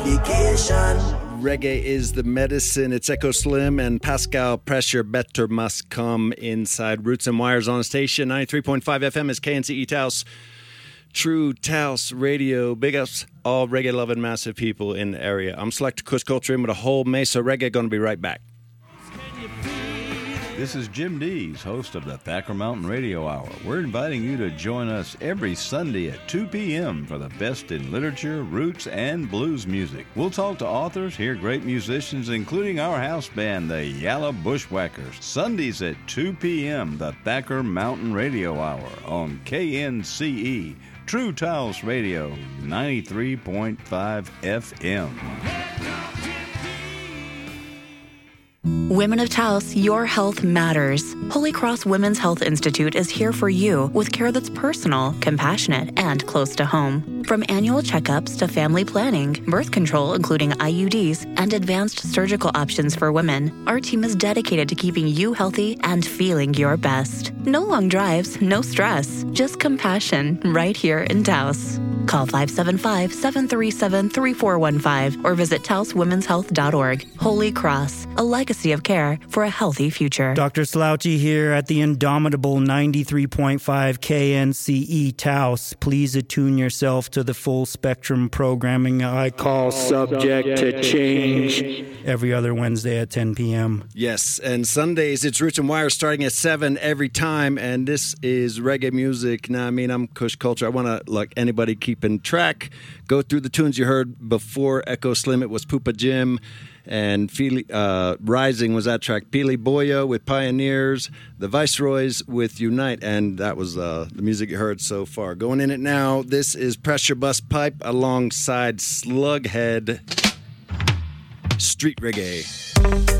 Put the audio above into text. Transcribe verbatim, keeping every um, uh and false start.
education. Reggae is the medicine. It's Echo Slim and Pascal Pressure. Better must come inside Roots and Wires on a station. ninety-three point five F M is K N C E Taos. True Taos Radio. Big ups all reggae-loving massive people in the area. I'm Selector Kush Culture in with a whole Mesa Reggae. Going to be right back. This is Jim Dees, host of the Thacker Mountain Radio Hour. We're inviting you to join us every Sunday at two p.m. for the best in literature, roots, and blues music. We'll talk to authors, hear great musicians, including our house band, the Yalla Bushwhackers. Sundays at two p.m., the Thacker Mountain Radio Hour on K N C E, True Taos Radio, ninety-three point five F M. Women of Taos, your health matters. Holy Cross Women's Health Institute is here for you with care that's personal, compassionate, and close to home. From annual checkups to family planning, birth control, including I U Ds, and advanced surgical options for women, our team is dedicated to keeping you healthy and feeling your best. No long drives, no stress, just compassion right here in Taos. Call five seven five, seven three seven, three four one five or visit taos women's health dot org. Holy Cross, a legacy of care for a healthy future. Doctor Slouchy here at the indomitable ninety-three point five K N C E Taos. Please attune yourself to the full spectrum programming I call Subject to Change every other Wednesday at ten p.m. Yes, and Sundays it's Roots and Wires starting at seven every time, and this is reggae music. Now, I mean, I'm Kush Culture. I want to, like anybody, keep in track. Go through the tunes you heard before Echo Slim. It was Pupa Jim, and Feely, uh, Rising was that track. Pili Boyo with Pioneers, the Viceroys with Unite, and that was uh, the music you heard so far. Going in it now, this is Pressure Bust Pipe alongside Slughead, Street Reggae.